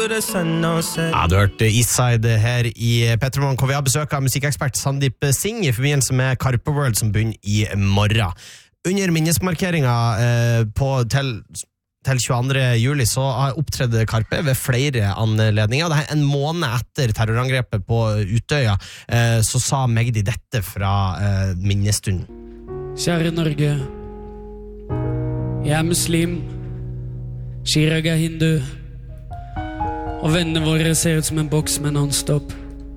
Ja, du hørte Eastside her i Petromorgen, hvor vi har besøk av musikkekspert Sandeep Singh i forbindelse med Karpe World som begynner i morgen. Under minnesmarkeringen til 22. juli så har opptredet Karpe ved flere anledninger. Det er en måned etter terrorangrepet på Utøya, så sa Magdi dette fra minnestunden. Kjære Norge, jeg er muslim, Chirag er hindu, og vennene våre ser ut som en boks med non-stop.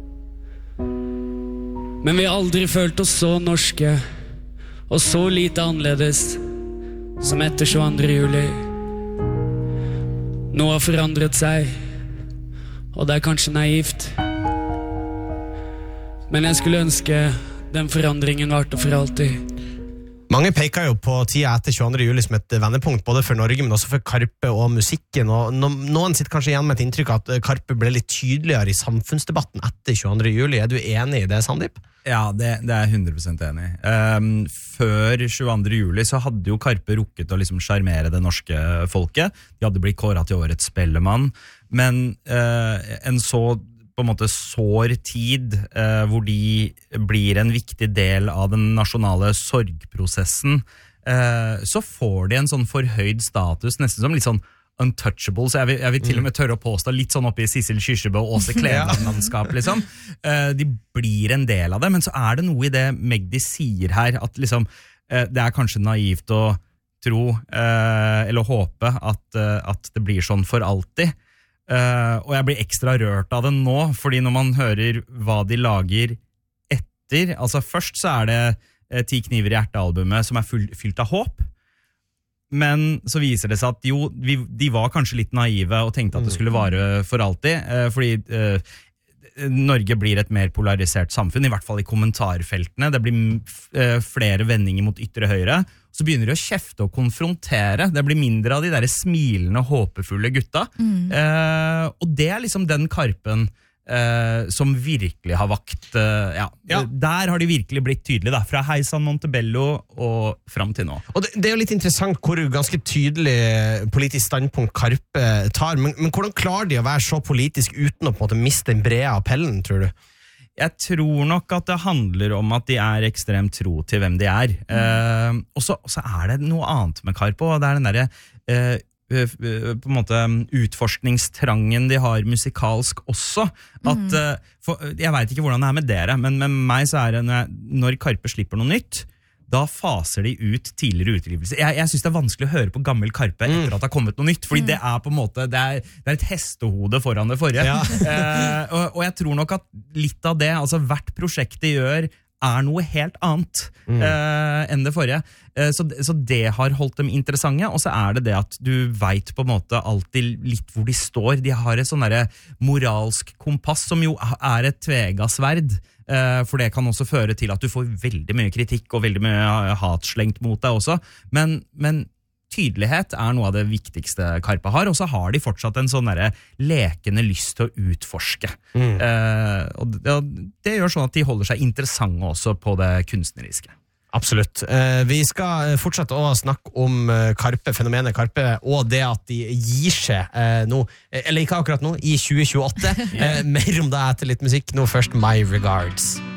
Men vi har aldri følt oss så norske, og så lite annerledes som etter 22. juli. Noe har forandret seg, og det er kanskje naivt. Men jeg skulle ønske den forandringen varte for alltid. Mange peker jo på tida etter 22. juli som et vendepunkt, både for Norge, men også for Karpe og musikken. Og noen sitter kanskje igjen med et inntrykk at Karpe ble litt tydeligere i samfunnsdebatten etter 22. juli. Er du enig i det, Sandeep? Ja, det er jeg 100% enig i. Før 22. juli så hadde jo Karpe rukket å liksom skjermere det norske folket. De hadde blitt kåret til årets spellemann. Men en så på en måte sår tid hvor de blir en viktig del av den nasjonale sorgprosessen, så får de en sånn forhøyd status, nesten som litt sånn untouchable, så jeg vil til og med tørre å påstå litt sånn oppe i Sissel Kyrkjebø og Åse Kleveland-landskap, liksom. De blir en del av det, men så er det noe i det Magdi sier her, at liksom, det er kanskje naivt å tro, eller håpe at det blir sånn for alltid. Og jeg blir ekstra rørt av det nå, fordi når man hører hva de lager etter, altså først så er det 10 kniver i hjertealbumet som er fylt av håp, men så viser det seg at jo, de var kanskje litt naive og tenkte at det skulle vare for alltid, fordi Norge blir et mer polarisert samfunn, i hvert fall i kommentarfeltene. Det blir flere vendinger mot ytre høyre. Så begynner de å kjefte og konfrontere. Det blir mindre av de der smilende, håpefulle gutta. Og det er liksom den Karpen som virkelig har vakt. Der har de virkelig blitt tydelige, da, fra Heisan Montebello og frem til nå. Og det er jo litt interessant hvor ganske tydelig politisk standpunkt Karpe tar, men hvordan klarer de å være så politisk uten å på en måte miste den brede appellen, tror du? Jeg tror nok at det handler om at de er ekstremt tro til hvem de er. Og så er det noe annet med Karpe, og det er den derre på en måte utforskningstrangen de har musikalsk også, at jeg vet ikke hvordan det er med dere, men med meg så er det når Karpe slipper noe nytt, da faser de ut tidligere utgivelse. Jeg synes det er vanskelig å høre på gammel Karpe etter at det har kommet noe nytt, fordi det er på en måte, det er et hestehode foran det forrige. Og jeg tror nok at litt av det, altså hvert prosjekt de gjør, er noe helt annet enn det forrige. Så det har holdt dem interessante, og så er det at du vet på en måte alltid litt hvor de står. De har et sånn der moralsk kompass, som jo er et tvegasverd, for det kan også føre til at du får veldig mye kritikk og veldig mye hatslengt mot deg også. Men tydelighet er noe av det viktigste Karpe har, og så har de fortsatt en sånn der lekende lyst til å utforske. Og det gjør sånn at de holder seg interessante også på det kunstneriske. Absolutt. Vi skal fortsette å snakke om Karpe, fenomenet Karpe, og det at de gir seg nå, eller ikke akkurat nå, i 2028. Mer om det etter litt musikk. Nå først My Regards.